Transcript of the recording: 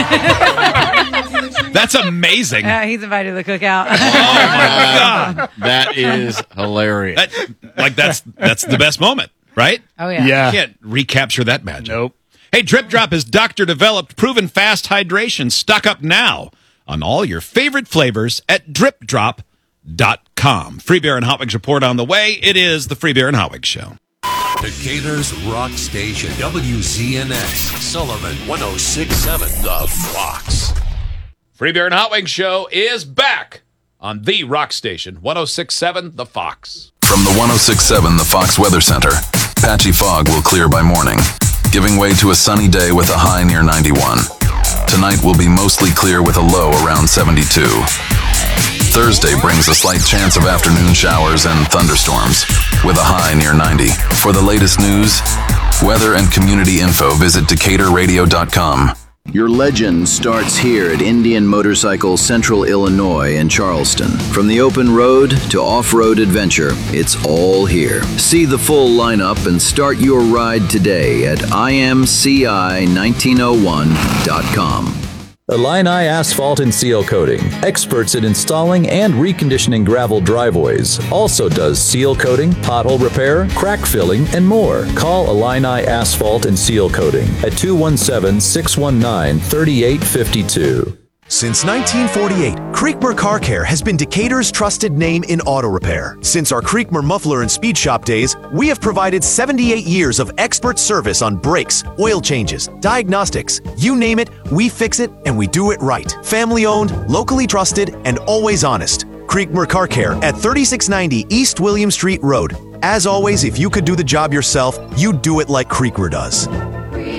That's amazing. He's invited to the cookout. Oh my God. That is hilarious. That's the best moment, right? Oh, yeah. You can't recapture that magic. Nope. Hey, Drip Drop is doctor-developed, proven fast hydration. Stock up now on all your favorite flavors at dripdrop.com. Free Beer and Hot Wings report on the way. It is the Free Beer and Hot Wings Show. Decatur's Rock Station, WZNX, Sullivan 106.7 The Fox. Free Beer and Hot Wings Show is back on the Rock Station, 106.7 The Fox. From the 106.7 The Fox Weather Center, patchy fog will clear by morning, giving way to a sunny day with a high near 91. Tonight will be mostly clear with a low around 72. Thursday brings a slight chance of afternoon showers and thunderstorms, with a high near 90. For the latest news, weather, and community info, visit DecaturRadio.com. Your legend starts here at Indian Motorcycle Central Illinois in Charleston. From the open road to off-road adventure, it's all here. See the full lineup and start your ride today at imci1901.com. Illini Asphalt and Seal Coating, experts at installing and reconditioning gravel driveways. Also does seal coating, pothole repair, crack filling, and more. Call Illini Asphalt and Seal Coating at 217-619-3852. Since 1948, Creekmer Car Care has been Decatur's trusted name in auto repair. Since our Creekmer Muffler and Speed Shop days, we have provided 78 years of expert service on brakes, oil changes, diagnostics. You name it, we fix it, and we do it right. Family owned, locally trusted, and always honest. Creekmer Car Care at 3690 East William Street Road. As always, if you could do the job yourself, you'd do it like Creekmer does.